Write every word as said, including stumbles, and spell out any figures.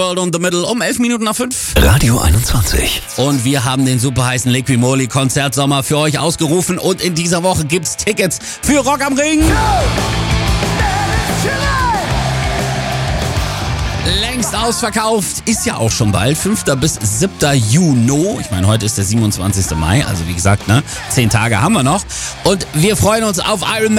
World on the Middle um elf Minuten nach fünf. Radio einundzwanzig. Und wir haben den super heißen Liquimoli Konzertsommer für euch ausgerufen und in dieser Woche gibt's Tickets für Rock am Ring. Längst ausverkauft, ist ja auch schon bald, fünfter bis siebter Juni. Ich meine, heute ist der siebenundzwanzigster Mai, also wie gesagt, ne, zehn Tage haben wir noch. Und wir freuen uns auf Iron Maiden.